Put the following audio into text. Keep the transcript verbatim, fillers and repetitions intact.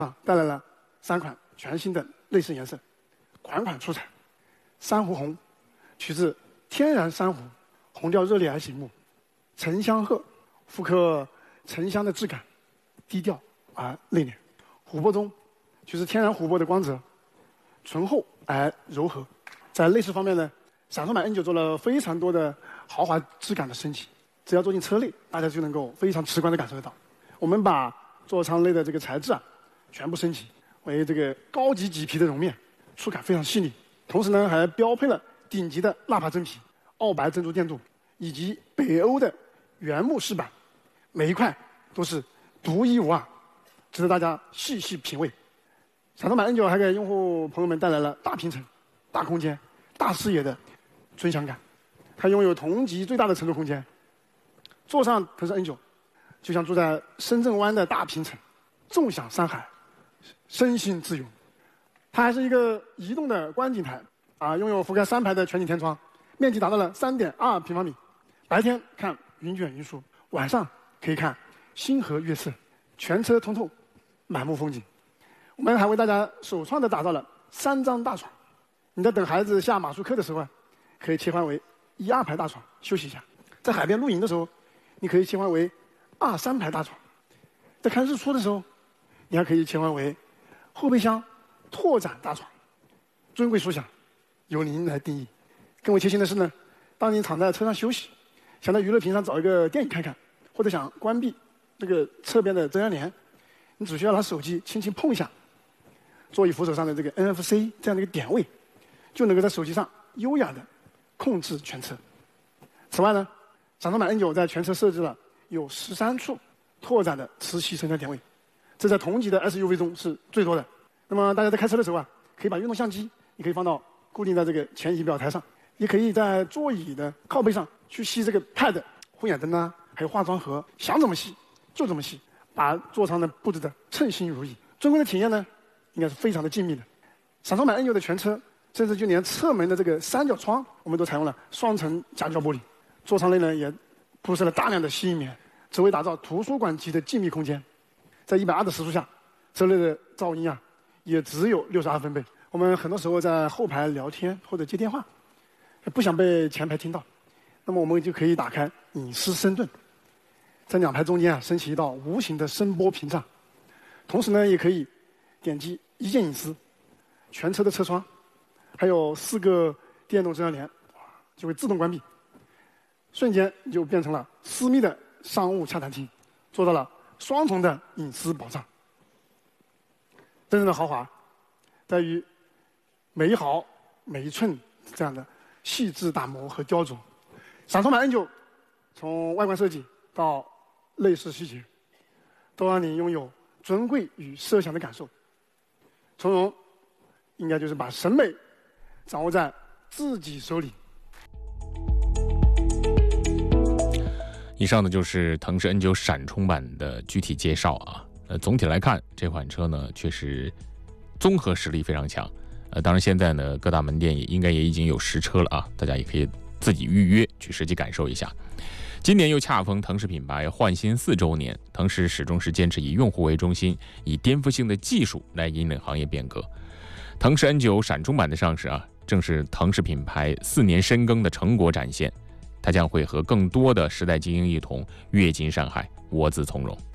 啊带来了三款全新的内饰颜色，款款出彩。珊瑚红取自天然珊瑚，红调热烈而醒目；沉香褐复刻沉香的质感，低调而内敛；琥珀棕取自天然琥珀的光泽，醇厚而柔和。在内饰方面呢，闪烁版 N 九 做了非常多的豪华质感的升级，只要坐进车内，大家就能够非常直观的感受得到。我们把座舱内的这个材质啊，全部升级为这个高级麂皮的绒面，触感非常细腻。同时呢，还标配了顶级的纳帕真皮、澳白珍珠电镀以及北欧的原木饰板，每一块都是独一无二，值得大家细细品味。闪烁版 N 九 还给用户朋友们带来了大平层、大空间、大视野的尊享感。它拥有同级最大的乘坐空间，坐上腾势 N 九，就像住在深圳湾的大平层，纵享山海，身心自由。它还是一个移动的观景台，啊，拥有覆盖三排的全景天窗，面积达到了 三点二平方米。白天看云卷云舒，晚上可以看星河月色，全车通透，满目风景。我们还为大家首创的打造了三张大床，你在等孩子下马术课的时候啊，可以切换为一二排大床休息一下；在海边露营的时候，你可以切换为二三排大床；在看日出的时候，你还可以切换为后备箱拓展大床。尊贵殊享，由您来定义。更为贴心的是呢，当你躺在车上休息，想在娱乐屏上找一个电影看看，或者想关闭这个侧边的遮阳帘，你只需要拿手机轻轻碰一下座椅扶手上的这个 N F C 这样的一个点位，就能够在手机上优雅的控制全车。此外呢，闪烁版 N 九 在全车设置了有十三处拓展的磁吸升降点位，这在同级的 S U V 中是最多的。那么大家在开车的时候啊，可以把运动相机，你可以放到固定在这个前仪表台上，也可以在座椅的靠背上去吸这个 pad、护眼灯啊，还有化妆盒，想怎么吸就怎么吸，把座舱呢布置的称心如意。尊贵的体验呢，应该是非常的静谧的。闪烁版 N 九 的全车，甚至就连侧门的这个三角窗，我们都采用了双层夹胶玻璃。座舱内呢也铺设了大量的吸音棉，只为打造图书馆级的静谧空间。在一百二的时速下，车内的噪音啊也只有六十二分贝。我们很多时候在后排聊天或者接电话，不想被前排听到，那么我们就可以打开隐私声盾，在两排中间啊升起一道无形的声波屏障。同时呢，也可以点击一键隐私，全车的车窗，还有四个电动遮阳帘就会自动关闭，瞬间你就变成了私密的商务洽谈厅，做到了双重的隐私保障。真正的豪华在于每一毫每一寸这样的细致打磨和雕琢。闪烁版 N 九 从外观设计到内饰细节，都让你拥有尊贵与奢享的感受。从容应该就是把审美掌握在自己手里。 以上呢就是腾势 N 九 闪充版的具体介绍啊。呃，总体来看，这款车呢确实综合实力非常强。呃，当然现在呢各大门店也应该也已经有实车了啊，大家也可以自己预约去实际感受一下。今年又恰逢腾势品牌焕新四周年，腾势始终是坚持以用户为中心，以颠覆性的技术来引领行业变革。腾势 N 九 闪充版的上市啊，正是腾势品牌四年深耕的成果展现。它将会和更多的时代精英一同跃进上海，我自从容。